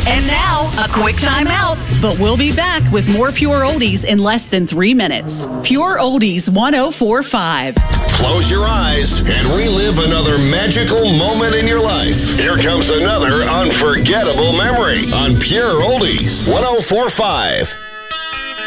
And now, a quick time out. But we'll be back with more Pure Oldies in less than 3 minutes. Pure Oldies 104.5. Close your eyes and relive another magical moment in your life. Here comes another unforgettable memory on Pure Oldies 104.5.